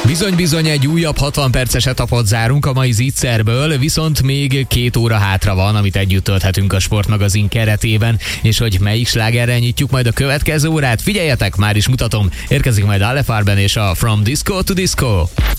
Bizony egy újabb 60 perces etapot zárunk a mai Zicserből, viszont még 2 óra hátra van, amit együtt tölthetünk a Sportmagazin keretében, és hogy melyik slágerrel nyitjuk majd a következő órát, figyeljetek, már is mutatom, érkezik majd Alle Farben és a From Disco to Disco.